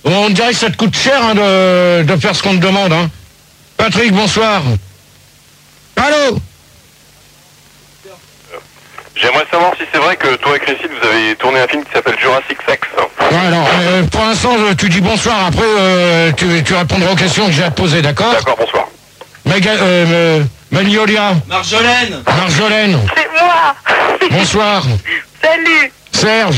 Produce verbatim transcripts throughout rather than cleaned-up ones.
On dirait que ça te coûte cher hein, de, de faire ce qu'on te demande. Hein. Patrick, bonsoir. Allô? J'aimerais savoir si c'est vrai que toi et Christine, vous avez tourné un film qui s'appelle Jurassic Sex. Ouais, alors, euh, pour l'instant, tu dis bonsoir. Après, euh, tu, tu répondras aux questions que j'ai à te poser, d'accord? D'accord, bonsoir. Maga, euh, Magnolia. Marjolaine. Marjolaine. C'est moi. Bonsoir. Salut. Salut. Serge.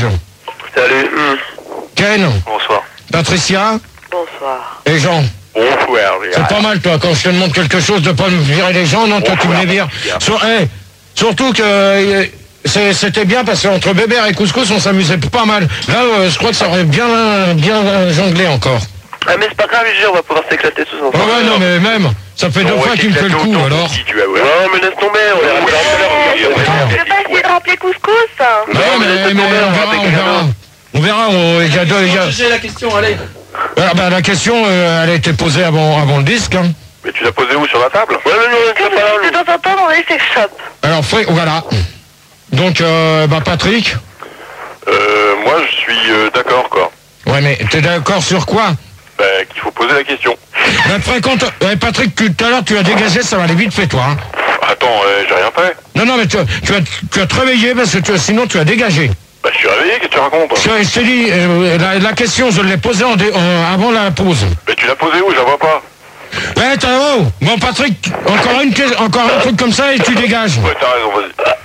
Ken. Bonsoir. Patricia. Bonsoir. Et Jean. Bonsoir. C'est pas mal, toi, quand je te demande quelque chose, de pas me virer les gens. Non, toi, tu me les vires. Sur, hey, surtout que euh, c'était bien parce qu'entre Bébert et Couscous, on s'amusait pas mal. Là, euh, je crois que ça aurait bien, bien jonglé encore. Ah, mais c'est pas grave, on va pouvoir s'éclater tous ensemble. Ah ouais, non, mais même, ça fait deux fois qu'il me fait le coup, alors. Non, mais laisse tomber, on verra tout à l'heure. Je vais pas essayer de rappeler Couscous. Non, mais, mais on verra, on verra. On verra, on, il y a deux... il y a- J'ai la question, allez. Ah, bah, la question, euh, elle a été posée avant, avant le disque. Hein. Mais tu l'as posé où, sur la table? Ouais, mais non, Que vous dites de temps en temps dans les sex shops. Alors, Fré- voilà. Donc, euh, bah, Patrick. Euh, moi, je suis euh, d'accord, quoi. Ouais, mais t'es d'accord sur quoi? Bah, qu'il faut poser la question. Bah, fréquente... Ouais, Patrick, tu- tout à l'heure, tu as dégagé, ça va aller vite fait, toi. Hein. Attends, euh, j'ai rien fait. Non, non, mais tu, tu, as, tu as te réveillé parce que tu, sinon, tu as dégagé. Bah, je suis réveillé, qu'est-ce que tu racontes? Je, je t'ai dit, euh, la, la question, je l'ai posée en dé- en- avant la pause. Mais tu l'as posé où? Je la vois pas. Eh, t'as oh Bon, Patrick, encore, une, que- encore un truc comme ça et tu dégages. Ouais, t'as raison,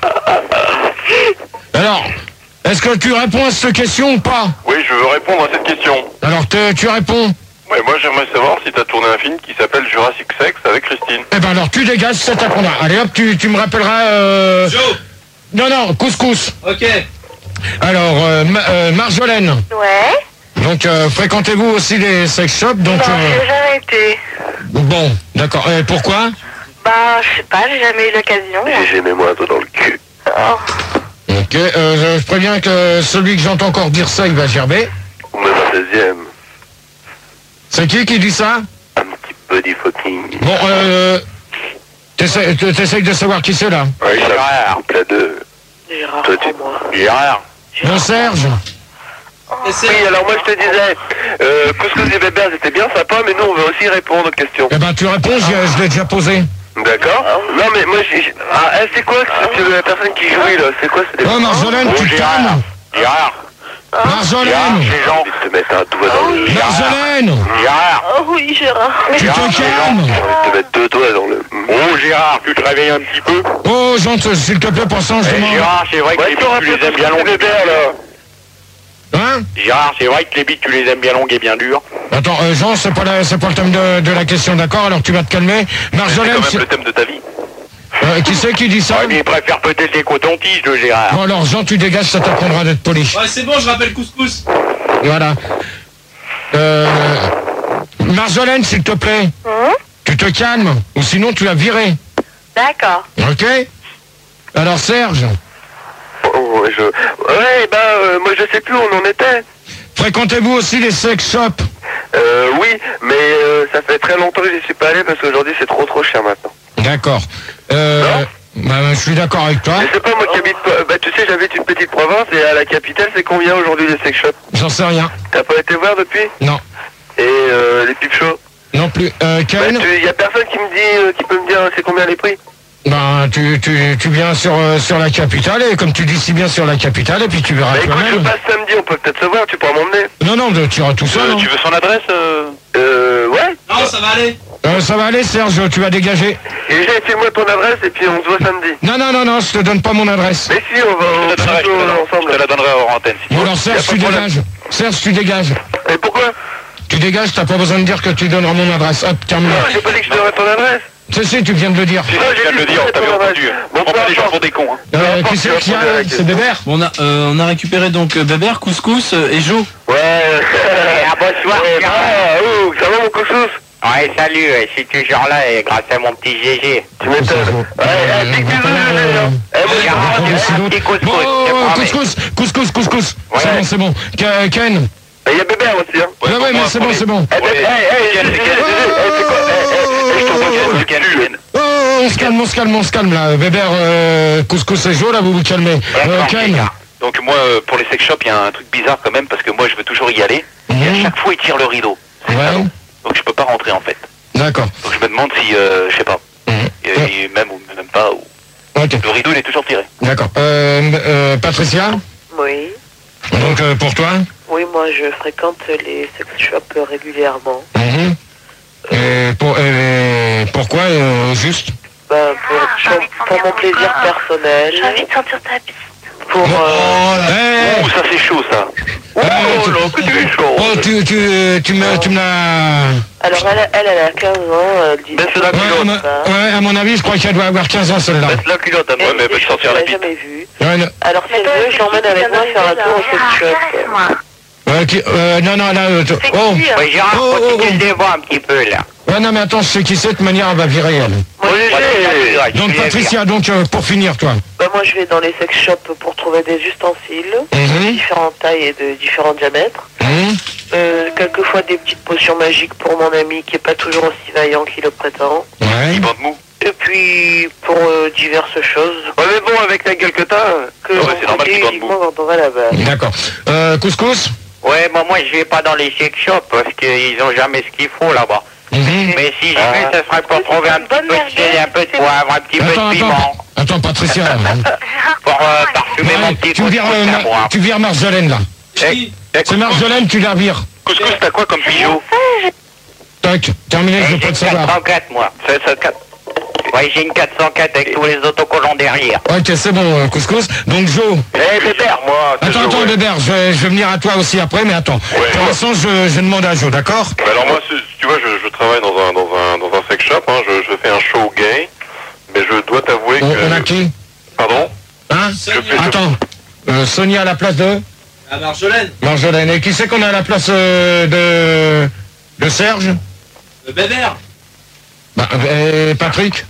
vas-y. Alors, est-ce que tu réponds à cette question ou pas? Oui, je veux répondre à cette question. Alors, te- tu réponds? Ouais, moi, j'aimerais savoir si t'as tourné un film qui s'appelle Jurassic Sex avec Christine. Eh ben alors, tu dégages, c'est ta condamne. Allez hop, tu, tu me rappelleras... Euh... Joe. Non, non, couscous. Ok. Alors, euh, Ma- euh, Marjolaine. Ouais. Donc, euh, fréquentez-vous aussi les sex shops? Donc, Non, euh, j'ai jamais été. bon, d'accord. Et pourquoi? Bah, je sais pas, j'ai jamais eu l'occasion. J'ai mes moi dans le cul. Oh. Ok, euh, je, je préviens que celui que j'entends encore dire ça, il va gerber. Ou même un deuxième. C'est qui qui dit ça? Un petit body fucking. Bon, euh... T'essayes t'essayes de savoir qui c'est, là? Oui, ça couple à deux. Gérard, Toi, tu... moi. Gérard. Bon, Serge. Et c'est- Oui, alors moi, je te disais, euh, Couscous et Bébert, c'était bien sympa, mais nous, on veut aussi répondre aux questions. Eh ben, tu réponds, je, je l'ai déjà posé. D'accord. Non, mais moi, j'ai... Ah, eh, c'est quoi que la personne qui jouit, là? C'est quoi? C'est des... Oh, Marjolaine, tu te calmes. Gérard. Marjolaine. Les gens envie de te mettre un doigt dans le... Marjolaine. Gérard. Oh oui, Gérard. Tu te calmes. J'ai envie de te mettre deux doigts dans le... Oh, Gérard, tu te réveilles un petit peu? Oh, Jean, s'il te plaît, pour ça, je demande. Gérard, c'est vrai que les bites, tu les aimes bien longues et bien dures. Hein? Gérard, c'est vrai que les bites, tu les aimes bien longues et bien dures. Attends, euh, Jean, c'est pas, la- c'est pas le thème de, de la question, d'accord? Alors tu vas te calmer. C'est Marjolaine, quand même c'est- le thème de ta vie. euh, qui c'est qui dit ça? Ouais, mais il préfère peut-être les cotons-tiges, le Gérard. Bon, alors, Jean, tu dégages, ça t'apprendra d'être poli. Ouais, c'est bon, je rappelle Couscous. Voilà. Euh... Marjolaine, s'il te plaît, Hum, tu te calmes, ou sinon tu vas virer. D'accord. Ok? Alors, Serge, Oh, je... Ouais, bah, euh, moi, je sais plus où on en était. fréquentez-vous aussi les sex shops? Euh, oui, mais euh, ça fait très longtemps que j'y suis pas allé parce qu'aujourd'hui, c'est trop trop cher maintenant. D'accord. Euh... Bah, je suis d'accord avec toi. Je sais pas, moi qui habite... pas- Bah, tu sais, j'habite une petite province et à la capitale, c'est combien aujourd'hui les sex shops? J'en sais rien. T'as pas été voir depuis? Non. Et euh, les pipe shows? Non plus. Euh, Bah, Ken? tu... y a personne qui me dit, euh, qui peut me dire c'est combien les prix? Ben, tu, tu, tu viens sur, euh, sur la capitale, et comme tu dis si bien sur la capitale, et puis tu verras Bah écoute, je toi-même. passe samedi, on peut peut-être se voir, tu pourras m'emmener. Non, non, tu iras tout seul. hein. veux son adresse euh... euh, ouais. Non, ça va aller. Euh, ça va aller, Serge, tu vas dégager. Et j'ai fais-moi ton adresse et puis on se voit samedi. Non, non, non, non, je te donne pas mon adresse. Mais si, on va on va plutôt ensemble. Je te la donnerai hors antenne. Bon, alors Serge, tu dégages. Serge, tu dégages. Et pourquoi? Tu dégages, t'as pas besoin de dire que tu donneras mon adresse. Hop, terminé. Non, j'ai pas dit que je donnerais ton adresse. Si, si, tu viens de le dire. Non, j'ai dit que je donnerais ton adresse. Bon, pas les gens pour des cons. Hein. Euh, qui c'est qui a... C'est Bébert. Bon, on a, euh, on a récupéré donc euh, Bébert, Couscous euh, et Joe. Ouais. Ah, bonsoir. Ah, oh, ça va mon couscous? Ouais, salut, je suis toujours là et grâce à mon petit G G. Tu m'étonnes. Ouais, ouais, pique bisous, bisous. Eh, mon Gérard, gars, tu veux un petit couscous, Bon, je te promets. couscous, couscous, couscous. Ouais. C'est bon, c'est bon. Ke- Ken. il y a Bébert aussi, hein. Ouais, ouais, mais c'est bon, c'est bon. Eh, eh, eh, c'est quoi? Eh, eh, je t'envoie du Ken. Oh, on se calme, on se calme, on se calme là. Bébert, euh, couscous et Joe, là, vous vous calmez. Euh, D'accord, Ken. Gérard. Donc moi, euh, pour les sex shops, il y a un truc bizarre quand même, parce que moi, je veux toujours y aller. Et Mhm. à chaque fois, il tire le rideau. C'est Ouais. salaud. Donc je peux pas rentrer en fait. D'accord. Donc je me demande si, euh, je sais pas, Mhm. et, et même ou même pas, ou... Ok, le rideau il est toujours tiré. d'accord. Euh, euh, Patricia, Oui. donc euh, pour toi Oui, moi je fréquente les sex shops régulièrement. Mhm. Et pour, et pourquoi euh, juste Bah, pour, pour, pour mon plaisir personnel. J'ai envie de sentir ta bite. Pour. Euh, Eh, Ouh, ça c'est chaud ça. Oh Eh, là, que tu es chaud. oh, tu, tu, tu me, tu me l'as... alors elle, elle, elle a quinze ans. Elle dit. Baisse la Ouais, à culotte. mon- ouais, à mon avis, je crois qu'elle doit avoir quinze ans, celle-là. Baisse la culotte à moi, Et- mais elle et peut je sortir ne la l'ai bite. jamais vue. Ouais, non, Alors si elle veut, je l'emmène avec moi faire un tour au sex shop. Moi. ouais, qui- euh, non, non, là... euh, t- oh, Ouais, Gérard, Oh, oh, continue oh. le débat un petit peu, là. ouais, non, mais attends, je sais qui c'est, de toute manière, elle va virer, elle. Moi, Oui, je, j'ai- Ouais, tu Donc, viens Patricia, donc, euh, pour finir, toi. bah, moi je vais dans les sex shops pour trouver des ustensiles de Mhm, différentes tailles et de différents diamètres. mhm. Euh, quelquefois des petites potions magiques pour mon ami qui est pas toujours aussi vaillant qu'il le prétend. Ouais. Il bande mou. Et puis pour euh, diverses choses Ouais, mais bon, avec la gueule que t'as. que Ouais, l'on c'est normal fait qu'il bande uniquement quand on va là-bas. D'accord. Euh, couscous Ouais, moi, moi, je vais pas dans les sex shops parce qu'ils ont jamais ce qu'il faut là-bas. Mhm. Mais si je Ah. vais, ce serait pour trouver un petit peu de sel, un peu de poivre, un petit peu Attends, de attends, piment. attends, Patricia. Pour euh, parfumer mon Ouais, petit tu couscous vires, euh, à Ma- moi. tu vires Marjolaine, là. Eh, eh, C'est Marjolaine, tu la vires. Couscous, t'as quoi comme bijou? Tac, terminé, je Eh, veux pas J'ai te une savoir. quatre cent quatre, moi. sept sept quatre. Ouais, j'ai une quatre cent quatre avec tous les autocollants derrière. Ok, c'est bon, euh, couscous. Donc, Joe. Eh, Bébert, moi. c'est Attends, Joe, attends, ouais. Bébert, je vais, je vais venir à toi aussi après, mais attends. Ouais, Pour ouais. l'instant, je, je demande à Joe, d'accord? Bah alors moi, c'est- tu vois, je, je travaille dans un, dans un, dans un sex shop, hein, je, je fais un show gay, mais je dois t'avouer On, que... on a qui? Pardon? Hein? Je fais- je- Attends. Euh, Sonia à la place de À Marjolaine. Marjolaine. Et qui c'est qu'on a à la place euh, de... de Serge? Euh, Bébert. Bah, euh, Patrick?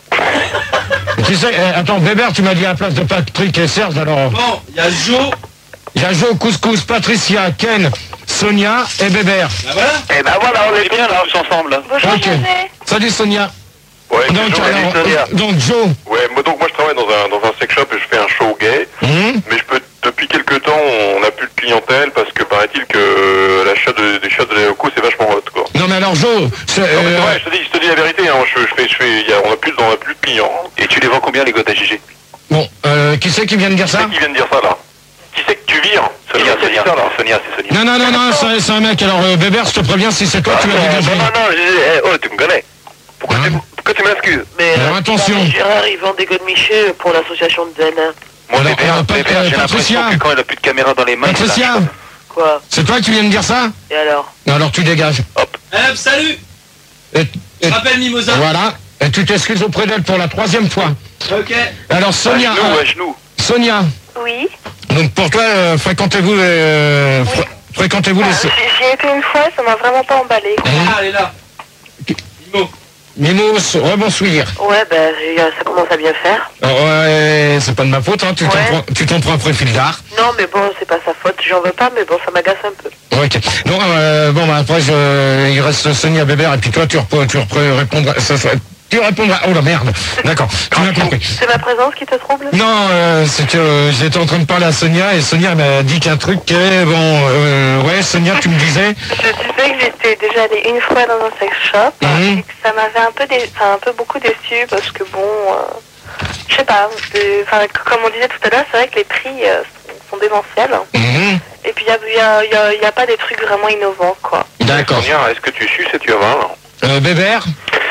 Qui c'est? eh, attends, Bébert, tu m'as dit à la place de Patrick et Serge, alors... Bon, il y a Joe. Il y a Joe, Couscous, Patricia, Ken, Sonia et Bébert. Bah voilà. Eh ben voilà, on est bien là, tous ensemble. Là. Bonjour, Ok. José. Salut Sonia. Ouais, c'est Donc, Joe, alors, allez, Sonia. donc Joe. Ouais, moi, donc moi je travaille dans un, dans un sex shop et je fais un show gay, Hum, mais je peux, depuis quelques temps, on n'a plus de clientèle parce que paraît-il que l'achat de, des shots de la Yoko c'est vachement hot, quoi. Non mais alors Joe, c'est... Non, mais c'est euh, vrai, je te dis, je te dis la vérité, hein, je, je fais, je fais, y a, on a plus, on a plus de clients. Et tu les vends combien les gottes à G G? bon, euh, qui c'est qui vient de dire Qui ça? c'est qui vient de dire ça, là? Qui c'est que tu vires? Sonia, Qui c'est qui Sonia, dit ça, là? Sonia, c'est Sonia. Non, non, non, non, c'est c'est un mec. Alors, euh, Bébert, je te préviens, si c'est toi, tu vas Ah, dégager. non, non, non, je- eh, oh, tu me connais. Pourquoi Hein? tu, pourquoi tu m'excuses? Mais Alors, attention. Gérard, il vend des godemichés pour l'association de Zen. Moi, Alors, Bébert, alors, Pat- Bébert, euh, j'ai Patricia. l'impression que quand il a plus de caméra dans les mains, il Patricia, lâche. Quoi? c'est toi qui viens de dire ça? Et alors? Non, alors tu dégages. Eh, salut. Et, Je et- rappelle Mimosa. voilà. Et tu t'excuses auprès d'elle pour la troisième fois. Ok. Alors, Sonia, À genoux, euh, à genoux. Sonia, Oui. donc pour toi, euh, fréquentez-vous euh, fr- fréquentez-vous les... J'y j'y ai été une fois, ça m'a vraiment pas emballé. Hein? Ah, elle est là. Mimo. Mimos, rebonsoir. Ouais, ben ça commence à bien faire. Alors, ouais, c'est pas de ma faute, hein, tu t'en Ouais. prends, tu t'en prends un profil d'art. Non, mais bon, c'est pas sa faute, j'en veux pas, mais bon, ça m'agace un peu. Ok. Non, euh, bon, bah, après, je, il reste Sonia Bébert, et puis toi, tu, repre- tu repre- répondras, ça serait- tu répondras, oh la merde, d'accord, tu m'as compris. C'est ma présence qui te trouble? Non, euh, c'est que euh, j'étais en train de parler à Sonia, et Sonia m'a dit qu'un truc qui est, bon, euh, ouais, Sonia, tu me disais, Je disais que j'étais déjà allée une fois dans un sex shop Mhm. et que ça m'avait un peu, dé... enfin, un peu beaucoup déçu parce que bon, euh, je sais pas, euh, enfin, c- comme on disait tout à l'heure, c'est vrai que les prix euh, sont, sont démentiels. mhm, Et puis il y a, y, a, y, a, y a pas des trucs vraiment innovants, quoi. d'accord. Sonia, est-ce que tu suces et tu avales? Euh, Bébert,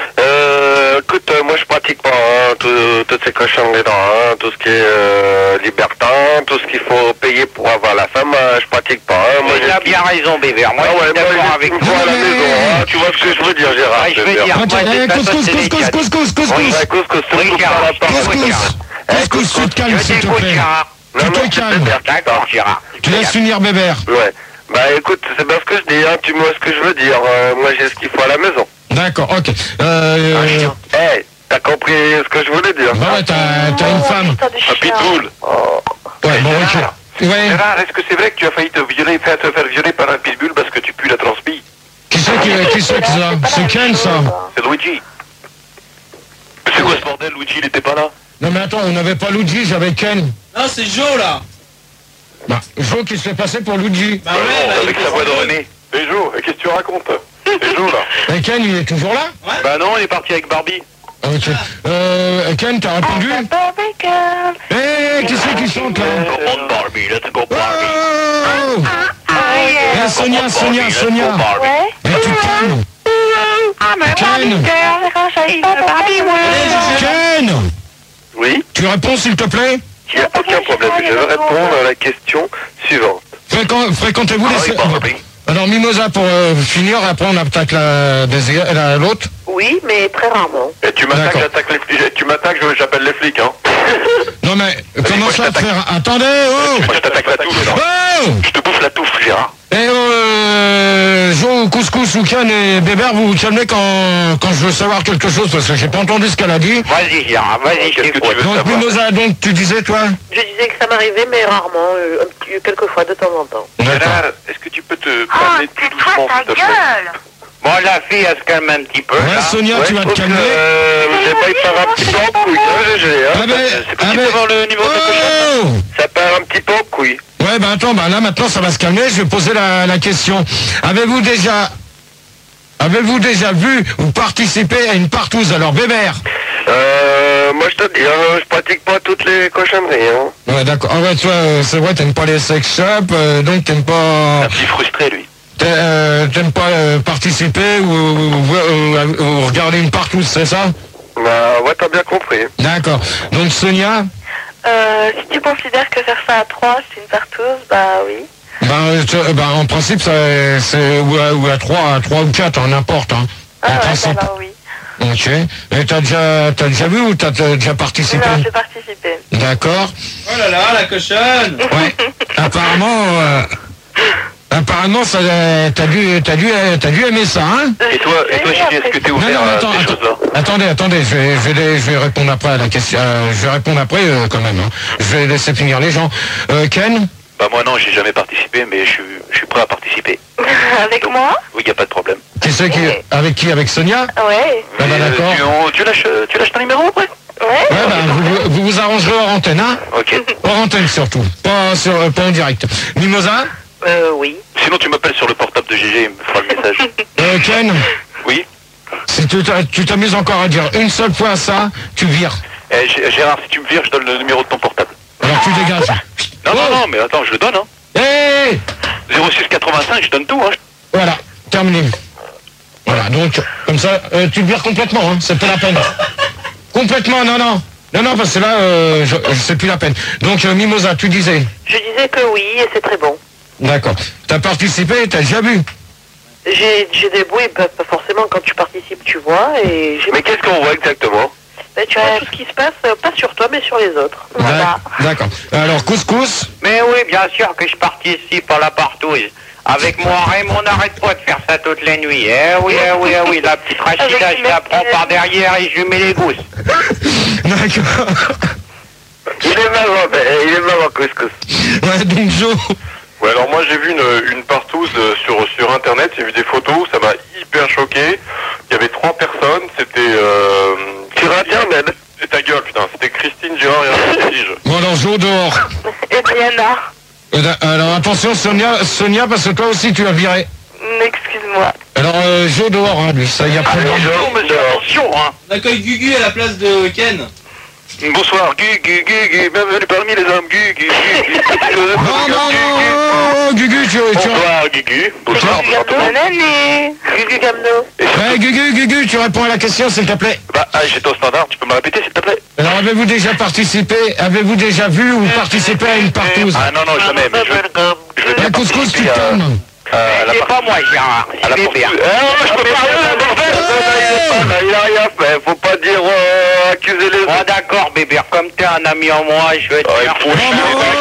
Euh, écoute, euh, moi je pratique pas hein, tout, toutes ces cochonneries là, hein, tout ce qui est euh, libertin, tout ce qu'il faut payer pour avoir la femme, euh, je pratique pas. Hein, moi, Il j'ai a ce qu'il- bien raison, Bébert. Moi, Ah je ouais, suis moi d'accord j'ai avec une toi. fois à la Non, mais- maison, hein, tu vois ce que je veux dire, Gérard? Ouais, je veux Bébert. dire, attends, moi, eh, de toute façon, couscous, c'est couscous, délicat. couscous, Ouais, couscous, ouais, couscous, tu me Oui, coupes Gérard. pas la parole, couscous, Gérard. couscous, tu te calmes, Je s'il te t'écoute, plaît. Gérard. Non, Tu non, te c'est calmes. Bébert. D'accord, Gérard. Tu laisses finir Bébert. Ouais. Bah écoute, c'est bien ce que je dis, hein, tu vois ce que je veux dire. Euh, moi j'ai ce qu'il faut à la maison. D'accord, ok. Euh, Eh, t'as compris ce que je voulais dire? bah ouais, t'as, t'as une femme. Putain de Un chien. pitbull. Oh. Ouais, bon, ok. Gérard. Ouais, Gérard, est-ce que c'est vrai que tu as failli te violer, faire te faire violer par un pitbull parce que tu pues la transpi? qui c'est qui, qui c'est qui ça? C'est Ken, ça? C'est Luigi. Mais c'est quoi ce bordel? Luigi, il était pas là. Non mais attends, on n'avait pas Luigi, j'avais Ken. Non, c'est Joe là. Bah, Jo qui se fait passer pour Luigi. Bah ouais, bah, avec il sa faut voix de s'en René. Et Jo, qu'est-ce que tu racontes? C'est Jo là. Et Ken, il est toujours là? Bah non, il est parti avec Barbie. Ok. Euh, Ken, t'as répondu? Eh, qui c'est qui chante là? Come on Barbie, let's go Oh Eh, Sonia, Sonia, Sonia. Ouais. Eh, tu te calmes. Ken Ken Oui, Tu réponds s'il te plaît? il n'y a aucun problème. Je vais répondre à la question suivante. Fréquent- Fréquentez-vous les... Ah oui, Barbie. Alors Mimosa pour euh, finir, après on attaque la deuxième- la- l'autre. Oui, mais très rarement. Et tu m'attaques, D'accord. j'attaque les flics. Tu m'attaques, je- j'appelle les flics, hein. Non mais, comment moi, je ça t'attaque. frère? Attendez, oh Moi je t'attaque la touffe. Gérard. Oh Je te bouffe la touffe, Gérard. Et euh, Jo, Couscous, ou Ken et Bébert, vous vous calmez quand, quand je veux savoir quelque chose, parce que j'ai pas entendu ce qu'elle a dit. Vas-y, Gérard, vas-y, Qu'est-ce je que tu t'écoute. veux Donc savoir? Mimosa, donc tu disais toi? Je disais que ça m'arrivait, mais rarement, euh, un petit, quelques fois, de temps en temps. D'accord. Gérard, est-ce que tu peux te Oh, parler plus doucement, s'il te plaît? Bon, la fille, elle se calme un petit peu. Ouais, là. Sonia, tu vas te Donc, calmer. euh, vous n'avez pas eu part un petit peu en couille, hein, G G, hein. Ah ben, C'est ah possible ben- d'avoir le numéro de cochon? Oh Ça part un petit peu en couille. Ouais, bah attends, bah là maintenant ça va se calmer, je vais poser la, la question. Avez-vous déjà... Avez-vous déjà vu ou participé à une partouze? Alors Bébert? Euh, moi je te dis, hein, je pratique pas toutes les cochonneries, hein. Ouais, d'accord. Ah ouais, toi, euh, c'est vrai, t'aimes pas les sex shops, euh, donc t'aimes pas... Un petit frustré, lui. T'a- euh, T'aimes pas euh, participer ou, ou- ou- ou- ou regarder une partouze, c'est ça? Bah, ouais, t'as bien compris. D'accord. Donc Sonia, Euh, si tu considères que faire ça à trois, c'est une partouze, bah oui. ben, euh, tu- euh, ben, en principe, ça, c'est ou à, ou à trois, à trois ou quatre, hein, n'importe. Hein. Ah En ouais, principe. d'accord, oui. Ok. Et t'as déjà, t'as déjà vu ou t'as t'as déjà participé? Non, j'ai participé. D'accord. Oh là là, la cochonne. Ouais. Apparemment, euh, apparemment, ça, euh, t'as dû, t'as dû, euh, t'as dû aimer ça, hein? Et toi, et toi, Gigi, est-ce que t'es Non, ouvert non, à attends, ces attends. choses-là? Attendez, attendez, je vais, je vais, je vais répondre après à la question. euh, je vais répondre après euh, quand même. Hein. Je vais laisser finir les gens. Euh, Ken? Bah moi non, j'ai jamais participé, mais je suis, je suis prêt à participer. Avec moi? Oui, y a pas de problème. Qui c'est qui, avec qui? Avec Sonia? Ouais. Ah bah, Mais, euh, d'accord. tu, on- tu lâches, tu lâches ton numéro après? Ouais. Ouais, bah, vous, vous- vous vous arrangerez hors antenne, hein? Ok. Hors antenne surtout, pas, sur, euh, pas en direct. Mimosa? Euh, oui. Sinon tu m'appelles sur le portable de Gigi, il me fera le message. Euh, Ken? Oui. Si tu t'a- tu t'amuses encore à dire une seule fois ça, tu vires. Eh, G- Gérard, si tu me vires, je donne le numéro de ton portable. Alors tu dégages. Non, Oh. non, non, mais attends, je le donne, hein. Hé! zéro six quatre-vingt-cinq, je donne tout, hein. Voilà, terminé. Voilà, donc, comme ça, euh, tu le vires complètement, hein, c'est pas la peine. Complètement, non, non. Non, non, parce que là, euh, je, je- c'est plus la peine. Donc, euh, Mimosa, tu disais. Je disais que oui, et c'est très bon. D'accord. T'as participé, t'as déjà vu. J'ai j'ai des bruits, pas, pas forcément quand tu participes, tu vois, et j'ai... Mais qu'est-ce qu'on voit exactement? Ben, tu vois tout ce qui se passe, euh, pas sur toi, mais sur les autres. Voilà. D'ac- D'accord. Alors, couscous. Mais oui, bien sûr que je participe à la partouze. Avec moi, Raymond, on n'arrête pas de faire ça toutes les nuits. Eh oui, eh oui, eh oui, la petite Rachida, Avec je la une prends par derrière et je lui mets les gousses. D'accord. Il est marrant, ben, il est marrant, couscous. Ouais, donc, Joe. Ouais, alors moi j'ai vu une, une partouze euh, sur, sur internet, j'ai vu des photos, ça m'a hyper choqué. Il y avait trois personnes, c'était... Euh, Sur internet. Et ta gueule, putain, c'était Christine, Gérard et un prestige. Bon, alors, Joe dehors. Et Brianna. Euh, da- Alors, attention, Sonia, Sonia, parce que toi aussi, tu as viré. Mm, Excuse-moi. Alors, euh, Joe dehors, hein, lui, ça y a pas de... Non, mais attention, hein. On accueille Gugu à la place de Ken. Bonsoir, Gu, Gu, Gu, Gu, bienvenue parmi les hommes, Gu, Gu, Gu, Gu. Non, non, non, Gugu, tu... tu... Bonsoir, Gugu. Bonsoir, bonsoir tout le monde. Bonne année. Gugu Gamno. Ouais, Gugu, Gugu, tu réponds à la question, s'il te plaît. Bah, ah, j'étais au standard, tu peux me répéter s'il te plaît? Alors, avez-vous déjà participé, avez-vous déjà vu ou participé à une partouze? Ah non, non, jamais, mais je veux, je veux bien La couscous, tu participer à, t'aimes. à la C'est pas moi, Gérard, à la c'est Bébert. partouze. Ah, je peux pas rien, bordel. Il a rien fait, faut pas dire euh, accuser les Bon, autres. d'accord, Bébert, comme t'es un ami en moi, je vais te Ouais, faire faut foutre.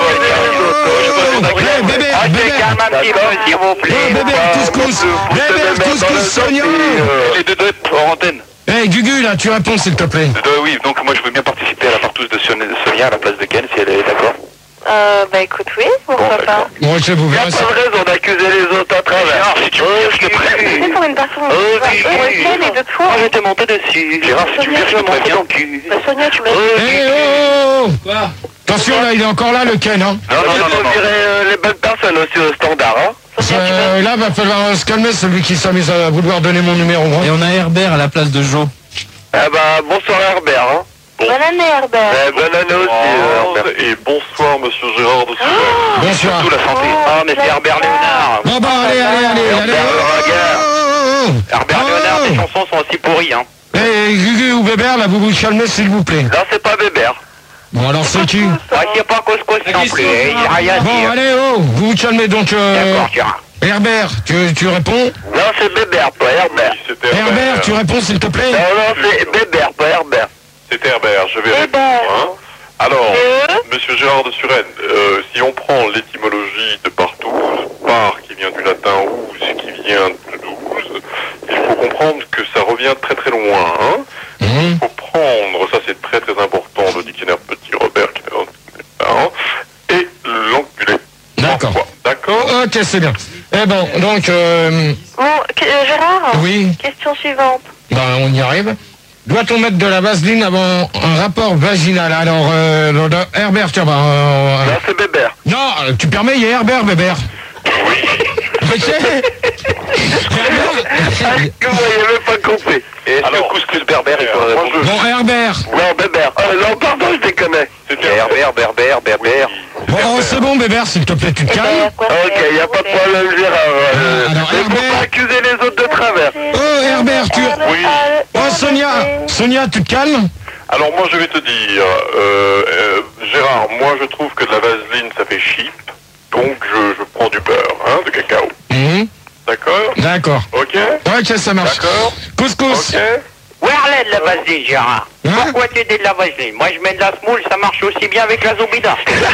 Ouais, bébé, Ah, bébé. c'est calme un petit peu, s'il vous Ouais, plaît. bébé, couscous. Bébé, couscous, Sonia. Les deux deux hors antenne. Eh, Gugu, là, tu réponds, s'il te plaît. Euh, oui, donc moi je veux bien participer à la partouze de Sonia Sonia à la place de Ken, si elle est d'accord. Euh, bah écoute, oui, pourquoi Bon, pas. d'accord. Moi, je vous Il a verrai pas ça. de raison d'accuser les autres à travers. Gérard, si tu me vires, je te C'est préviens. pour une personne. Oh, Bah, oui, pour oui. Ken et d'autres fois. Moi je vais te monter dessus. Gérard, si tu me vires, je te préviens. Bah, Sonia, tu m'as... Eh, oh, oh, oh. Quoi? Attention, là, il est encore là, le Ken, hein. Non, non, non, il faut virer euh, les bonnes personnes aussi au standard, hein. Euh, là, va falloir se calmer, celui qui s'amuse à vouloir donner mon numéro. Hein. Et on a Herbert à la place de Joe. Ah bah, bonsoir Herbert, hein. Bonne année, Herbert. Eh, bonne année aussi, euh, Herbert. Et bonsoir, monsieur Gérard de Suren. Bonsoir. Tout la santé. Ah, mais c'est Herbert Léonard. Bon, bah, allez, allez, allez, allez. Herbert oh, Léonard. oh, oh, oh. Herbert Léonard, tes chansons sont aussi pourries, hein. Eh, Gugu ou Bébert, là, vous vous calmez, s'il vous plaît. Non, c'est pas Bébert. Bon, alors, c'est qui? Ah, c'est pas Couscous non plus, il a rien à Bon, dire. allez, oh, vous vous calmez, donc, euh... D'accord, Gérard. Herbert, tu, tu réponds? Non, c'est Bébert, pas Herbert. Oui, c'était Herbert, tu réponds, s'il te plaît? Non, non, c'est Bébert, pas Herbert. C'était Herbert, je vais Hébert. répondre. Hein. Alors, Et monsieur Gérard de Suren, euh, si on prend l'étymologie de Partouze, par qui vient du latin ouse, qui vient de douze, il faut comprendre que ça revient très très loin. Hein. Mmh. Il faut prendre, ça c'est très très important, le dictionnaire Petit Robert qui est dans le hein, et l'enculé. D'accord. Parfois. D'accord. Ok, c'est bien. Eh bon, donc, euh... Bon, que- euh, Gérard. oui, Question suivante. ben, on y arrive. Doit-on mettre de la vaseline avant un rapport vaginal? Alors, euh, le- le- Herbert, tiens, bah, euh, Non, c'est Bébert. non, tu permets, il y a Herbert, Bébert. Ok. Ah, que vous n'avez même pas compris. Et est-ce Alors, que Couscous Berbère, il faut moi, répondre? je- Bon, Herbert. Non, Bébert. Oh, non, pardon, je déconne. C'était Herbert, Berbère, Berbère. Bon, oh, c'est bon, Bébert, s'il te plaît, tu te calmes. Hébert, quoi, Ok, il n'y a pas de problème, Gérard. Euh, Ah, alors, mais faut Herbert. pas accuser les autres de travers. Oh, Herbert, tu... Oui. Oh, Sonia, Sonia, tu te calmes? Alors moi je vais te dire, euh, euh, Gérard, moi je trouve que de la vaseline ça fait cheap, donc je, je prends du beurre, hein, de cacao. Mhm. D'accord? D'accord. Ok? Ok, ça marche. D'accord. Couscous. Ok? Où est de la vaseline, Gérard? Hein? Pourquoi tu dis de la vaseline? Moi je mets de la semoule, ça marche aussi bien avec la Zobida.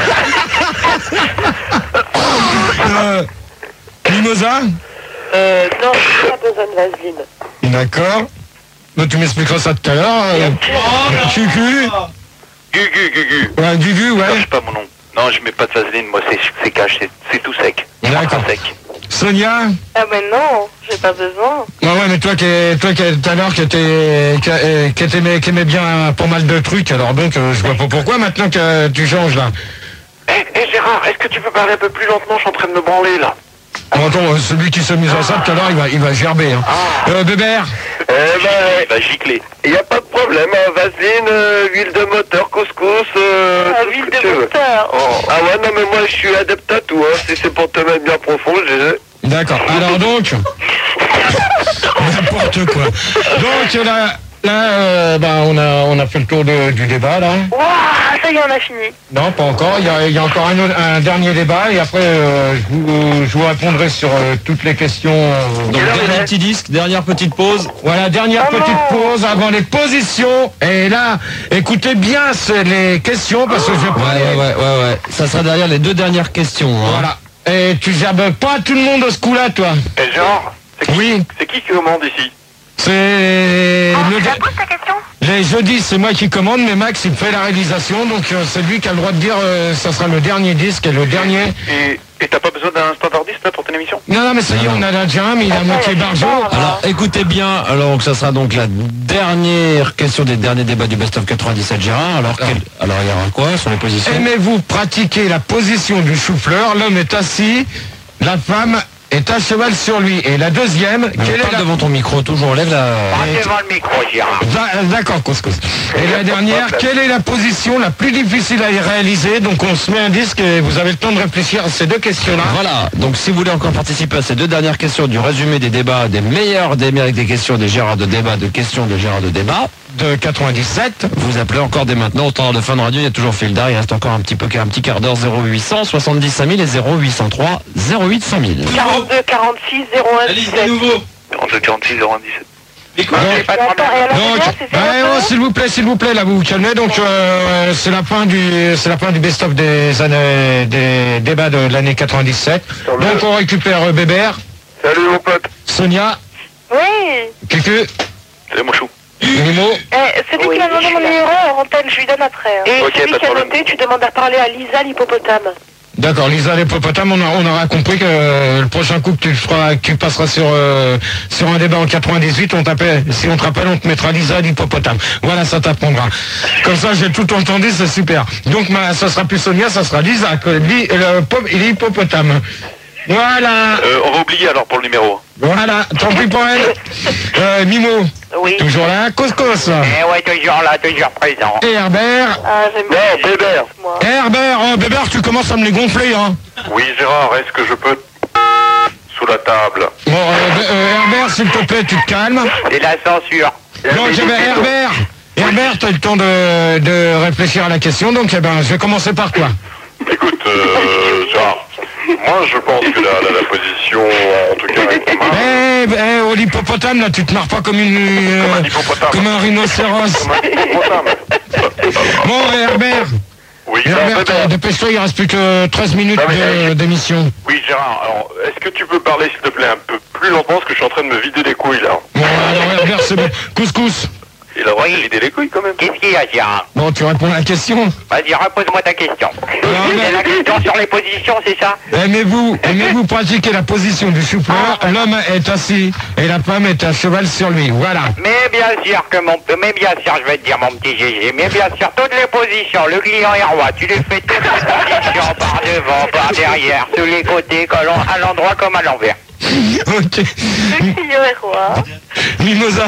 Euh, Mimosa? Euh, non, j'ai pas besoin de vaseline. D'accord. Bah, tu m'expliqueras ça tout à l'heure. Euh, Cucu. Gugu, Gugu. Ouais, Gugu, ouais. Cherche pas mon nom. Non, je mets pas de vaseline, moi c'est c'est cash, c'est- c'est tout sec. D'accord. Sec. Sonia. Ah ben non, j'ai pas besoin. Ouais, ouais, mais toi qui, toi qui tout à l'heure qui était, qui, euh, qui t'aimait, qui aimait bien pas mal de trucs, alors donc euh, je vois pas pourquoi maintenant que tu changes là. Eh, Gérard, est-ce que tu peux parler un peu plus lentement? Je suis en train de me branler, là. Bon, attends, euh, celui qui s'est mis à ça tout à l'heure, il va, il va gerber. Hein. Euh, Bébert. Eh ben, Il va gicler. il n'y a pas de problème. Hein. Vaseline, euh, huile de moteur, couscous, euh, Ah, tout ce huile que de tu veux. moteur. Oh. Ah ouais, non, mais moi, je suis adepte à tout. Hein. Si c'est pour te mettre bien profond, j'ai... D'accord. Alors donc. N'importe quoi. Donc là, là euh, bah, on, a, on a fait le tour de- du débat là. Waouh, ça y est, on a fini. Non, pas encore. Il y a, il y a encore un, autre- un dernier débat et après euh, je, vous, je vous répondrai sur euh, toutes les questions. euh, Donc dernier petit disque, dernière petite pause. Voilà, dernière Oh petite non. pause avant les positions. Et là, écoutez bien c'est les questions parce que je vais Ouais, prendre ouais, ouais, ouais, ouais. Ça sera derrière les deux dernières questions. Hein. Voilà. Et tu gerbes pas tout le monde de ce coup-là, toi. Et Gérard, c'est qui, Oui, c'est qui qui commande ici? c'est... Ah, le- tu la poses ta question? Les jeudis, c'est moi qui commande, mais Max, il fait la réalisation, donc euh, c'est lui qui a le droit de dire euh, ça sera le dernier disque et le dernier... Et et t'as pas besoin d'un standardiste là pour ton émission? Non, non, mais ça y est, on en a déjà un, mais il a moitié barjo. Alors écoutez bien, alors ça sera donc la dernière question des derniers débats du Best of quatre-vingt-dix-sept Gérard. Alors, quel- alors il y aura quoi sur les positions? Aimez-vous pratiquer la position du chou-fleur? L'homme est assis, la femme est à cheval sur lui. Et la deuxième, quelle est Parle la... devant ton micro, toujours lève la... Pas devant le micro, Gérard. Da- D'accord, couscous. Et la dernière, quelle est la position la plus difficile à y réaliser? Donc on se met un disque et vous avez le temps de réfléchir à ces deux questions-là. Voilà, donc si vous voulez encore participer à ces deux dernières questions du résumé des débats, des meilleurs des meilleurs des questions des Gérard de débat, de questions de Gérard de débat, De quatre-vingt-dix-sept. vous appelez encore dès maintenant au temps de Fun Radio, il y a toujours fil d'art, il reste encore un petit peu un petit quart d'heure. Zéro huit cent soixante-dix cinq mille et zéro huit cent trois zéro huit cinq mille. quarante-deux, quarante-six, zéro un, dix-sept. quarante-deux, quarante-six, zéro un, dix-sept. Donc, Attends, et alors, donc, c'est bien, c'est fait ouais, un oh, peu s'il vous plaît, s'il vous plaît, là vous vous calmez. Donc euh, c'est la fin du, c'est la fin du best-of des années, des débats de l'année quatre-vingt-dix-sept. Donc on récupère euh, Bébert, Salut, mon pote. Sonia, Oui. Cucu, Salut mon chou. Nimo. Eh, celui Oui, qui m'a demandé je mon suis là. numéro en antenne, je lui donne après. hein. Et Ok, celui pas de qui a problème. noté, tu demandes à parler à Lisa l'hippopotame. D'accord, Lisa l'hippopotame, on, a, on aura compris que euh, le prochain coup que tu, feras, que tu passeras sur, euh, sur un débat en quatre-vingt-dix-huit, on t'appelle, si on te rappelle, on te mettra Lisa l'hippopotame. Voilà, ça t'apprendra. Comme ça, j'ai tout entendu, c'est super. Donc, ma, ça sera plus Sonia, ça sera Lisa, que, li, le, pop- l'hippopotame. Voilà. Euh, on va oublier alors pour le numéro. Voilà, tant pis pour elle. Euh, Mimo. Oui. Toujours là, Couscous. Eh ouais, toujours là, toujours présent. Et Herbert. Ah, j'aime bien. Non, Bébert. Moi. Herbert, oh, Bébert, tu commences à me les gonfler, hein. Oui, Gérard, est-ce que je peux sous la table? Bon, euh, euh, Herbert, s'il te plaît, tu te calmes. C'est la censure. Donc, eh ben, Herbert, Herbert, tu as le temps de, de réfléchir à la question, donc eh ben, je vais commencer par toi. Écoute, euh, Gérard, moi je pense que la, la, la position, en tout cas, est pas mal. Eh, eh, oh, l'hippopotame, là, tu te marres pas comme une... euh, Comme un hippopotame. comme un rhinocéros. Comme un hippopotame. Bon, Herbert, Oui, Herbert, non, Bébert. dépêche-toi, il reste plus que treize minutes Non, mais, de- euh, d'émission. Oui, Gérard, alors, est-ce que tu peux parler, s'il te plaît, un peu plus lentement, parce que je suis en train de me vider les couilles, là. Bon, alors, Herbert, c'est bon. Couscous. Il a le droit de se vider les couilles, quand même. Qu'est-ce qu'il y a, Gérard? Bon, tu réponds à la question. Vas-y, repose-moi ta question. C'est la question sur les positions, c'est ça? Aimez-vous, aimez-vous pratiquer la position du chou-fleur? L'homme est assis et la femme est à cheval sur lui. Voilà. Mais bien sûr que mon... Mais bien sûr, je vais te dire, mon petit Gégé, mais bien sûr, toutes les positions, le client est roi, tu lui fais toutes les positions, par devant, par derrière, sur les côtés, à l'en- à l'endroit comme à l'envers. Ok. Le client est roi. Mimosa.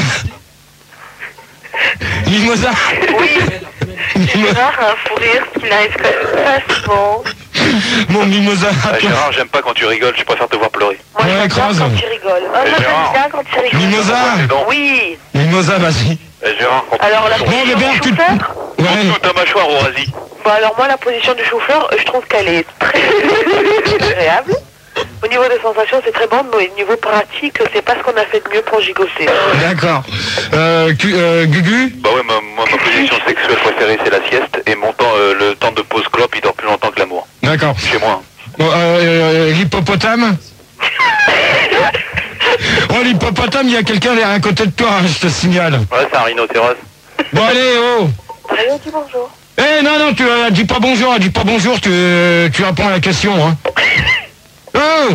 Mimosa. Oui. Mimo- Gérard a un fou rire qui n'arrive quand même pas souvent. Mon Mimosa. Ah, Gérard, j'aime pas quand tu rigoles, je préfère te voir pleurer. Moi, Ouais, j'aime bien écrase. quand tu rigoles. Ah, Et moi, Gérard. j'aime bien quand tu rigoles. Mimosa. Non. Oui. Mimosa, vas-y. Eh, Gérard, quand Alors, la Bon, position Bébert, du tu... chauffeur Ouais. toute ta mâchoire, Orasi. Bon, alors moi, la position du chauffeur, je trouve qu'elle est très agréable. Au niveau des sensations, c'est très bon, mais au niveau pratique, c'est pas ce qu'on a fait de mieux pour gigoter. D'accord. Euh, Gu- euh, Gugu. Bah ouais, ma, moi, ma position sexuelle préférée, c'est la sieste, et mon temps, euh, le temps de pause clope, il dure plus longtemps que l'amour. D'accord. Chez moi. Bon, euh, euh, l'hippopotame. Oh, l'hippopotame, il y a quelqu'un derrière à côté de toi, hein, je te signale. Ouais, c'est un rhinocéros. Bon, allez, oh. Rien, dis bonjour. Eh, non, non, tu euh, dis pas bonjour, dis pas bonjour, tu, euh, tu réponds à la question, hein. Oh.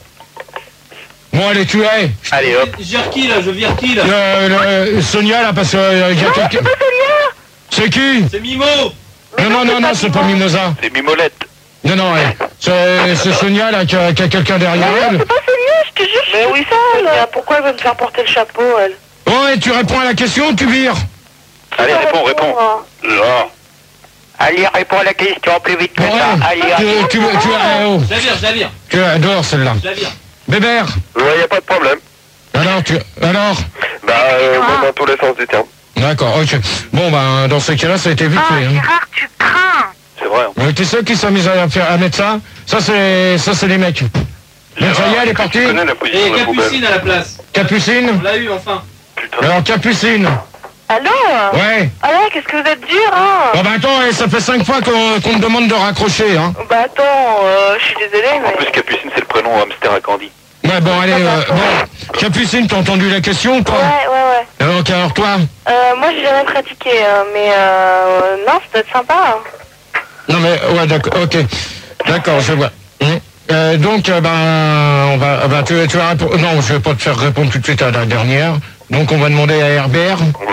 Bon, allez, tu es. Allez, hop. Je vire qui là? Je vire qui là? Euh, le- Sonia, là, parce qu'il euh, y a quelqu'un... C'est qui? C'est Mimo! Non, non, non, non, c'est pas Mimosa. C'est Mimolette. Non, non, ouais. C'est c'est Sonia, là, qui a, qui a quelqu'un derrière elle. C'est pas sérieux, je te jure. Mais oui, ça, elle. Pourquoi elle veut me faire porter le chapeau, elle? Oh, et tu réponds à la question ou tu vires? Allez, réponds, réponds. Là. Allez, réponds à la question plus vite que Ouais, ça. Allez, tu, allez. tu, tu, eh, oh. Je la vire, je la vire, Tu es dehors, celle-là. je la vire. Bébert. Ouais, y a pas de problème. Alors, tu... Alors Bah, euh, moi, dans tous les sens du terme. D'accord, ok. Bon, ben, dans ce cas-là, ça a été vite Ah, fait. Hein. Gérard, tu crains. C'est vrai. Hein. Ouais, tu sais qui s'amuse à, faire, à mettre ça? Ça, c'est ça, c'est les mecs. Donc, ça y est, elle est partie. Tu connais la position Et de la poubelle. Capucine à la place. Capucine. On l'a eu enfin. Putain. Alors, Capucine. Allô? Ouais. Ah ouais, qu'est-ce que vous êtes dur, hein? Bon, ben, attends, eh, ça fait cinq fois qu'on qu'on me demande de raccrocher, hein. Bah attends, euh, je suis désolée, En plus, mais... Capucine, c'est le prénom hamster à Candy. Ouais, bon, allez, euh, bon. Capucine, t'as entendu la question ou pas? Ouais, ouais, ouais. Alors, alors, toi? Euh, moi, j'ai jamais pratiqué, euh, mais euh, non, ça doit être sympa. Hein. Non, mais, ouais, d'accord, ok. D'accord, je vois. Hum. Euh, donc, euh, ben, on va, ben, tu, tu vas répondre. Non, je vais pas te faire répondre tout de suite à la dernière. Donc, on va demander à Herbert.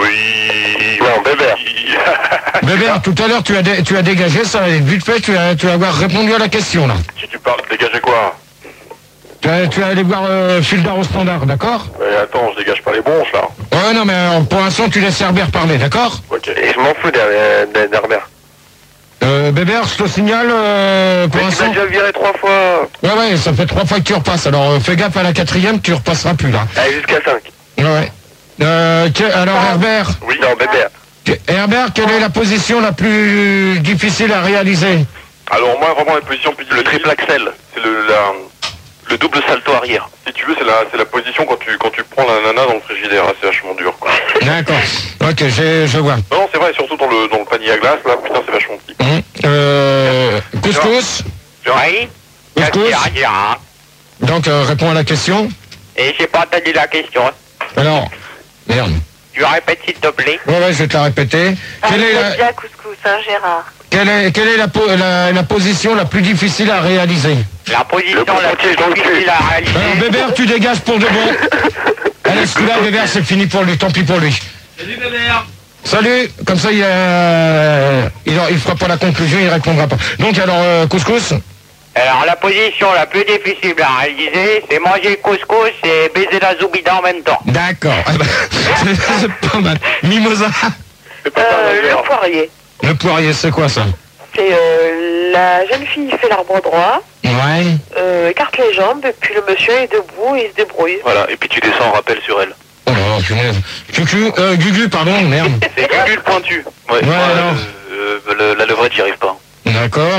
Oui. Non, Bébert. Bébert, tout à l'heure, tu as, dé- tu as dégagé, ça va être vite fait, tu vas, tu vas avoir répondu à la question, là. Si tu parles, dégager quoi? Tu vas, tu vas aller voir euh, Fildar au standard, d'accord? Mais attends, je dégage pas les bronches, là. Ouais, non, mais euh, pour l'instant, tu laisses Herbert parler, d'accord? Ok. Et je m'en fous d'Her- d'Her- d'Herbert. Euh, Bébert, je te signale, euh, pour Mais tu m'as l'instant... déjà viré trois fois. Ouais, ouais, ça fait trois fois que tu repasses, alors euh, fais gaffe à la quatrième, tu repasseras plus, là. Allez, jusqu'à cinq. Ouais, ouais. Euh, que- alors, Herbert, Oui. Non, Bébert. que- Herbert, quelle est la position la plus difficile à réaliser? Alors, moi, vraiment, la position plus Le triple axel, c'est le, la, le double salto arrière. si tu veux, c'est la, c'est la position quand tu, quand tu prends la nana dans le frigidaire. Là, c'est vachement dur, quoi. D'accord, ok, j'ai- je vois. Non, c'est vrai, surtout dans le, dans le panier à glace, là, putain, c'est vachement petit. Hum, Euh, couscous, Oui? Qu'est-ce qu'il y a, Gérard? donc euh, réponds à la question. Et j'ai pas entendu la question. Alors, merde. Tu répètes s'il te plaît. Ouais, ouais, je vais te la répéter. Ah, Quelle est vous la, êtes bien couscous, hein, Gérard. quelle est, quelle est la, po- la, la position la plus difficile à réaliser? La position Le la plus pointier dans le cul. difficile à réaliser. Alors, Bébert, tu dégages pour de bon. Allez, celui-là, Bébert, c'est fini pour lui, tant pis pour lui. Salut Bébert. Salut, comme ça, il, euh, il, il fera pas la conclusion, il répondra pas. Donc, alors, euh, couscous? Alors la position la plus difficile à réaliser, c'est manger le couscous et baiser la zoubida en même temps. D'accord. Ah bah, c'est c'est pas mal. Mimosa? Euh, le poirier. Le poirier, c'est quoi ça? C'est euh, la jeune fille fait l'arbre droit, Ouais. euh, écarte les jambes, et puis le monsieur est debout et il se débrouille. Voilà, et puis tu descends en rappel sur elle. Oh là, punaise. Cucu, euh, Gugu, pardon, merde. C'est Gugu le pointu. Ouais, Ouais, alors. euh, euh, le- la levrette, j'y arrive pas. D'accord.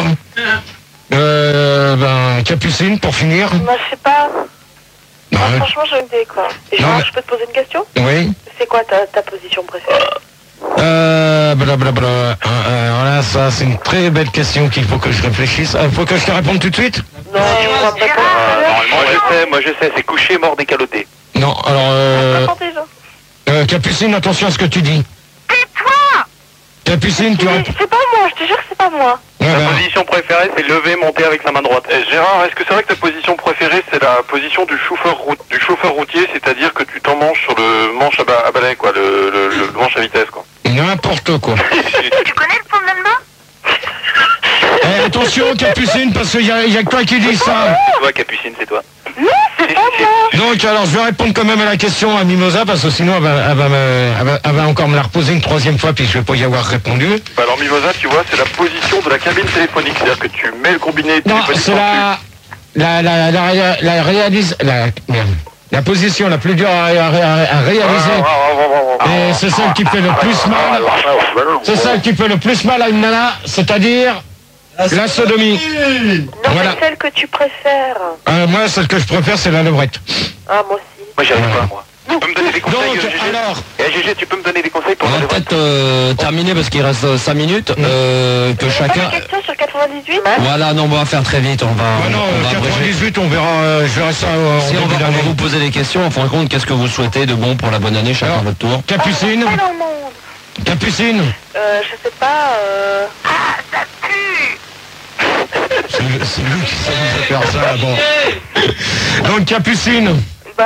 Euh, ben, Capucine, pour finir. Moi, je sais pas. Bah, Moi, franchement, j'ai une idée, quoi. Et Non, Gérard, mais- je peux te poser une question? oui. C'est quoi ta, ta position préférée? Euh, blablabla. Euh, Alors là, ça, c'est une très belle question qu'il faut que je réfléchisse. Il faut que je te réponde tout de suite? Non, tu me rends pas compte. Moi je sais, moi je sais, c'est couché, mort, décaloté. Non, alors, euh, Attends déjà. euh, Capucine, attention à ce que tu dis. Tais-toi! Capucine, tu C'est réponds. c'est pas moi, je te jure que c'est pas moi. Ouais, Ta bah, position préférée, c'est lever, monter avec sa main droite. Eh, Gérard, est-ce que c'est vrai que ta position préférée, c'est la position du chauffeur, route, du chauffeur routier, c'est-à-dire que tu t'emmanches sur le manche à, ba- à balai, quoi, le, le, le manche à vitesse, quoi. n'importe quoi. Tu connais le fondament? Eh, attention, Capucine, parce qu'il y a, y a que toi qui dis ça. C'est toi, Capucine, c'est toi. Non, c'est pas moi. Donc, alors, je vais répondre quand même à la question à Mimosa, parce que sinon, elle va, elle va, me- elle va- elle va encore me la reposer une troisième fois, puis je vais pas y avoir répondu. Bah alors Mimosa, tu vois, c'est la position de la cabine téléphonique, c'est-à-dire que tu mets le combiné Non, téléphonique c'est en la, la, la, la, réa- la réalise, la, merde. La position la plus dure à, à- à- à réaliser. Et c'est celle qui fait le plus mal. C'est celle qui fait le plus mal à une nana, c'est-à-dire la sodomie. Non, Voilà. mais celle que tu préfères. Euh, moi, celle que je préfère, c'est la levrette. Ah, moi aussi. Moi j'y arrive pas, moi. Tu peux me donner des conseils, Donc, euh, Gégé alors, Eh Gégé, tu peux me donner des conseils pour On la va levrette? peut-être euh, terminer parce qu'il reste cinq minutes. Euh, que Pas chacun. de question sur quatre-vingt-dix-huit? Voilà, non, on va faire très vite. On va, bah non, on va euh, abréger. quatre-vingt-dix-huit, on verra, euh, je verrai ça euh, en Si on début va, on va d'année. vous poser des questions, en fin de compte, qu'est-ce que vous souhaitez de bon pour la bonne année, chacun Alors, à votre tour. Capucine, Pas dans le monde. Capucine. Euh, je sais pas, euh... Ah, ça pue! C'est c'est lui qui s'amuse à faire ça, bon. Donc, Capucine. Bah,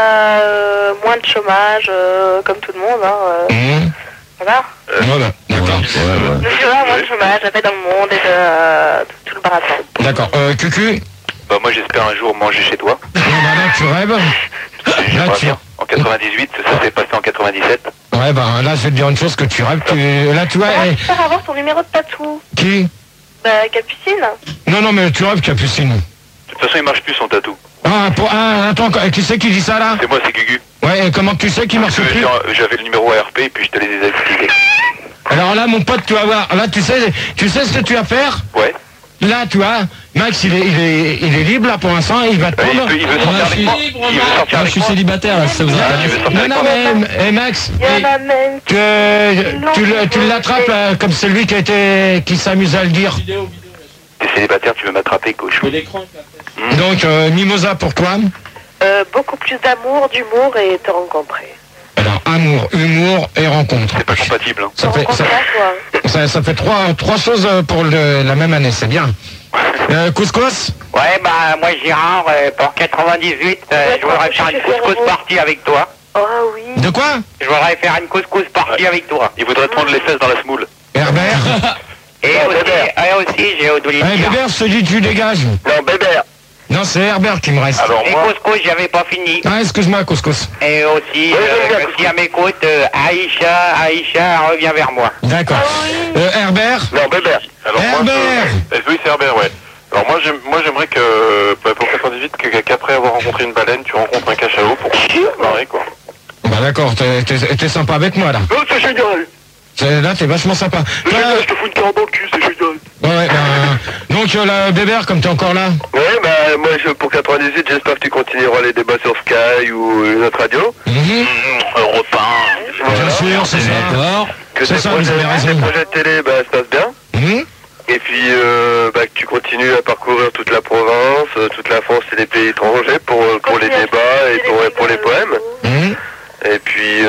euh, moins de chômage, euh, comme tout le monde, hein. euh, Mmh. voilà. Voilà, d'accord. Le chômage, moins de chômage, la paix dans le monde et de, euh, tout, tout le baratin. D'accord. Euh, Cucu. Bah moi j'espère un jour manger chez toi. Non, bah là, tu rêves. J'aimerais Là, tu... bien. En quatre-vingt-dix-huit, ça s'est passé en quatre-vingt-dix-sept. Ouais, bah là, je vais te dire une chose que tu rêves. Tu... Là, tu vois, Ah, eh, tu peux avoir ton numéro de tatou. qui? Bah, Capucine. Non, non, mais tu rêves, Capucine. De toute façon, il marche plus son tatou. Ah, pour... ah, attends, qui c'est qui dit ça, là? C'est moi, c'est Gugu. Ouais, et comment tu sais qu'il marche Parce que plus? j'ai- J'avais le numéro A R P et puis je te l'ai désactivé. Alors là, mon pote, tu vas voir. Là, tu sais, tu sais ce que tu vas faire? Ouais. Là, tu vois, Max, il est, il est, il est libre, là, pour l'instant, il va te Euh, il, prendre. peut- il veut sortir Ouais, avec je moi. suis Il veut sortir Moi, je avec suis moi. célibataire, là, si ça vous Ah, tu intéresse. veux sortir Non, avec non, moi mais, eh, Max, Il y en eh, a même qui... que tu, le- tu l'attrapes, là, comme celui qui a été, qui s'amuse à le dire. Vidéo, vidéo. T'es célibataire, tu veux m'attraper, cochon. De l'écran, il fait. Donc, euh, Mimosa pour toi. Euh, beaucoup plus d'amour, d'humour et te rencontrer. Alors, amour, humour et rencontre. C'est pas compatible, hein. Ça fait, ça, Rencontrer à toi. ça, ça fait trois, trois choses euh, pour le- la même année, c'est bien. Euh, couscous? Ouais, bah moi Gérard, euh, pour quatre-vingt-dix-huit, euh, Ouais, je voudrais je faire sais une faire couscous un party avec toi. Ah oui. De quoi? Je voudrais faire une couscous party avec toi. Il voudrait te prendre les fesses dans la semoule. Herbert? Et aussi, et aussi j'ai oublié de Eh, dire. Bébert, je te dis, tu dégages. Non, Bébert. Non, c'est Herbert qui me reste. Alors Et moi, couscous, j'avais pas fini. Ah, excuse-moi, couscous. Et aussi, euh, si elle m'écoute, euh, Aïcha, Aïcha, reviens vers moi. D'accord. Ah Euh, Herbert? non, Bébert. Alors moi, Herbert je- eh, oui, c'est Herbert, ouais. Alors moi, j'aime- moi j'aimerais que, bah, pour quatre-vingt-dix-huit, que- qu'après avoir rencontré une baleine, tu rencontres un cachalot pour se marrer, quoi. Bah d'accord, t'es- t'es t'es sympa avec moi, là. Oh, c'est génial. C'est- Là, t'es vachement sympa. Toi, Je te fous une carotte dans le cul, c'est génial. ouais, ouais, bah, donc, euh, là, Bébert, comme t'es encore là. Ouais, bah moi je, pour quatre-vingt-dix-huit, j'espère que tu continueras les débats sur Sky ou une autre radio. Mhm. Europe un. Bien sûr, c'est ça. D'accord. Que C'est tes ça, projets, vous avez raison. tes projets de télé bah, se passent bien. Mhm. Et puis euh, bah, que tu continues à parcourir toute la province, euh, toute la France et les pays étrangers pour, euh, pour les débats et pour, pour les poèmes. Mhm. Et puis euh,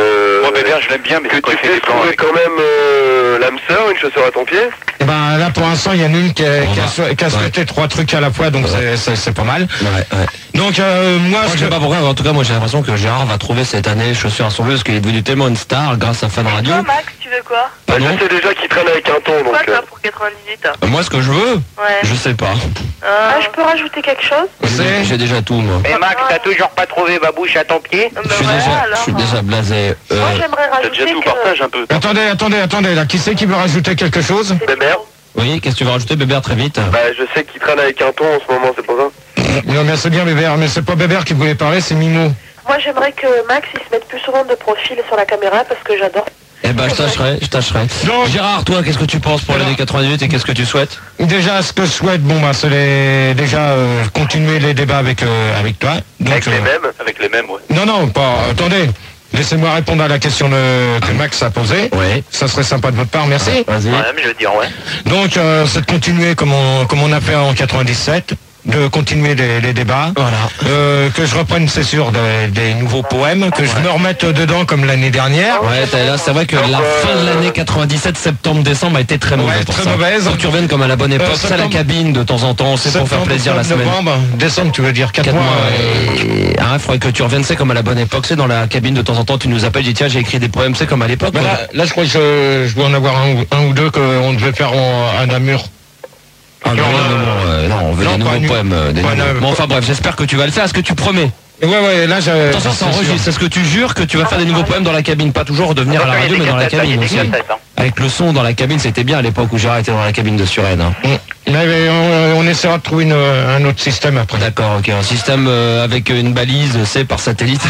moi, Bébert, je l'aime bien, mais que quand tu il fait fais des plans trouver avec... quand même euh, l'âme sœur, une chaussure à ton pied. Eh ben là pour l'instant il y en a une qui a, qui a, sou- qui a Ouais. souhaité trois trucs à la fois, donc c'est- c'est c'est pas mal. Ouais, ouais. Donc euh, moi, Moi, ce je sais que- pas pourquoi, mais en tout cas, moi, j'ai l'impression que Gérard va trouver cette année chaussures à son bleu parce qu'il est devenu tellement une star grâce à Fun Radio. Toi, Max, tu veux quoi? Bah, Pardon je sais déjà qu'il traîne avec un ton, donc... Quoi, euh, toi, pour quatre-vingt-dix-huit? Euh, Moi, ce que je veux, Ouais. je sais pas. Ah, je peux rajouter quelque chose? C'est- J'ai déjà tout, moi. Mais Max, t'as toujours pas trouvé babouche à ton pied? Bah Je suis voilà, déjà, je alors. suis déjà blasé. Euh, Moi, j'aimerais T'as déjà rajouter tout, que... partage un peu. Attendez, attendez, attendez, là, qui c'est qui veut rajouter quelque chose? Bébert. oui, qu'est-ce que tu veux rajouter, Bébert, très vite? Bah, je sais qu'il traîne avec un ton en ce moment, c'est pour ça. Non mais c'est bien Bébert, mais c'est pas Bébert qui voulait parler, c'est Mimo. Moi, j'aimerais que Max, il se mette plus souvent de profil sur la caméra parce que j'adore. Eh ben, je tâcherai, je tâcherai. Donc- Gérard, toi, qu'est-ce que tu penses pour l'année quatre-vingt-dix-huit et qu'est-ce que tu souhaites? Déjà, ce que je souhaite, bon bah c'est les- déjà euh, continuer les débats avec euh, avec toi. Donc, Avec les euh, mêmes. Avec les mêmes, ouais. Non non, pas. Attendez, laissez-moi répondre à la question de- que Max a posée. Oui. Ça serait sympa de votre part, merci. Vas-y. Ouais, mais je veux dire, ouais. Donc euh, c'est de continuer comme on comme on a fait en quatre-vingt-dix-sept, de continuer les, les débats. Voilà. Euh, que je reprenne, c'est sûr, des, des nouveaux poèmes, que je me remette dedans comme l'année dernière. Ouais, t'as- là, c'est vrai que la fin de l'année quatre-vingt-dix-sept, septembre-décembre, a été très mauvaise Ouais, pour très ça. mauvaise. Faut que tu reviennes comme à la bonne époque, Euh, c'est à la septembre- cabine de temps en temps, c'est pour faire Septembre, plaisir la octobre, semaine. novembre, décembre, tu veux dire quatre Quatre mois. mois, euh, et... Ah, il faudrait que tu reviennes, c'est comme à la bonne époque, c'est dans la cabine de temps en temps, tu nous appelles, tu dis tiens, j'ai écrit des poèmes, c'est comme à l'époque. Bah quoi. là, là, je crois que je, je dois en avoir un, ou- un ou deux qu'on devait faire en, à Namur. Ah, non, non, non, euh, non, on veut Non, des pas nouveaux nu- poèmes. euh, des pas nouveaux- nu- Bon, enfin bref, j'espère que tu vas le faire. Est-ce que tu promets? Ouais, ouais, là, j'ai. Attention, ça c'est sûr. enregistre. Est-ce que tu jures que tu vas faire des nouveaux poèmes dans la cabine? Pas toujours redevenir à la radio, mais dans la cabine aussi. Avec le son dans la cabine, c'était bien à l'époque où Gérard était dans la cabine de Suresnes. hein. Mm. Mais, mais on, on essaiera de trouver une- un autre système après. D'accord, ok. Un système euh, avec une balise, c'est par satellite.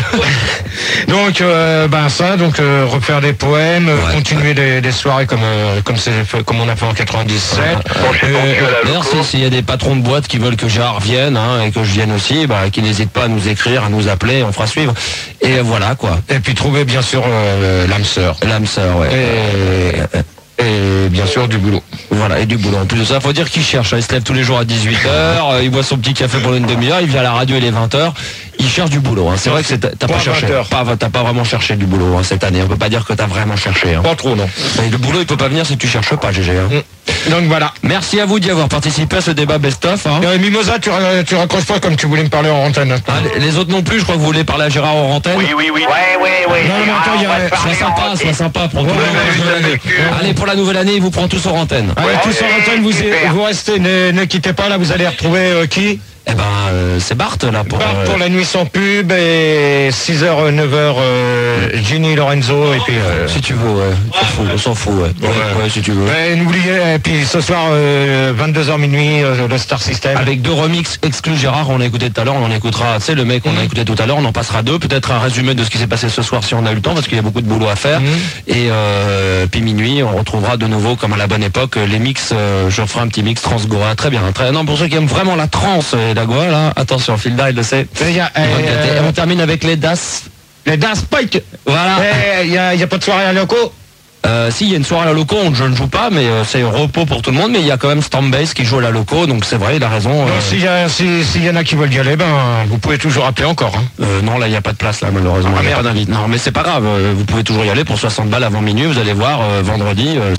Donc, euh, ben ça, donc euh, refaire des poèmes, euh, Ouais. continuer des, des soirées comme euh, comme c'est fait- comme on a fait en quatre-vingt-dix-sept. Brancher ton Euh, cul à la D'ailleurs, loco. si- s'il y a des patrons de boîtes qui veulent que Gérard vienne hein, et que je vienne aussi, bah, qui n'hésitent pas à nous écrire, à nous appeler, on fera suivre. Et voilà quoi. Et puis trouver bien sûr euh, l'âme sœur. L'âme sœur, ouais. Et, et bien sûr du boulot. Voilà, et du boulot. En plus de ça, faut dire qu'il cherche. hein. Il se lève tous les jours à dix-huit heures, euh, il boit son petit café pendant une demi-heure, il vient à la radio, il est vingt heures. Il cherche du boulot. hein. C'est vrai que c'est- t'as pas Pas cherché. vingt heures. Pas, t'as pas vraiment cherché du boulot hein, cette année. On peut pas dire que t'as vraiment cherché. hein. Pas trop non. Mais le boulot, il peut pas venir si tu cherches pas, G G. hein. Mm. Donc voilà. Merci à vous d'y avoir participé à ce débat best-of. hein. Euh, Mimosa, tu, ra- tu raccroches pas comme tu voulais me parler en antenne. Ah, les, les autres non plus, je crois que vous voulez parler à Gérard en antenne. Oui, oui, oui. Ouais, ouais, ouais. Non, mais attends, il y a- on va se Sois parler sympa, en sois sympa pour tout le monde. ouais, ouais, Allez, pour la nouvelle année, il vous prend tous en antenne. Allez, Ouais, tous en allez, antenne, vous, super. vous restez, ne, ne quittez pas, là vous allez retrouver euh, qui Eh ben, euh, c'est Bart là pour. Bart euh, pour la nuit sans pub et six heures, neuf heures, euh, Ginny Lorenzo et puis... euh, Si tu veux, ouais. On s'en fout, on s'en fout, ouais. Ouais, ouais, si tu veux. ouais, n'oubliez, et puis ce soir, euh, vingt-deux heures minuit, euh, le Star System. Avec deux remixes exclus Gérard, on a écouté tout à l'heure, on en écoutera, tu sais, le mec qu'on a écouté tout à l'heure, on en passera deux, peut-être un résumé de ce qui s'est passé ce soir si on a eu le temps, parce qu'il y a beaucoup de boulot à faire. Mhm. Et euh, puis minuit, on retrouvera de nouveau, comme à la bonne époque, les mix, euh, je ferai un petit mix trans-goa, très bien. Très, non, pour ceux qui aiment vraiment la trance et la goa, là, attention, Filda, il le sait. Il y a, Il va euh, regretter. Et on termine avec les Das. les Dance Pike. Voilà. Eh, Il y a, il y a pas de soirée à loco. Euh, si, il y a une soirée à la loco, on- je ne joue pas, mais euh, c'est repos pour tout le monde, mais il y a quand même Stormbase qui joue à la loco, donc c'est vrai, il a raison. euh, Donc s'il y, a- si- s'il y en a qui veulent y aller, ben vous pouvez toujours appeler encore. Hein. Euh, non, là, il n'y a pas de place, là, malheureusement. Ah, Il y a merde. pas d'invite. Non, mais c'est pas grave. euh, Vous pouvez toujours y aller pour soixante balles avant minuit. Vous allez voir, euh, vendredi, euh,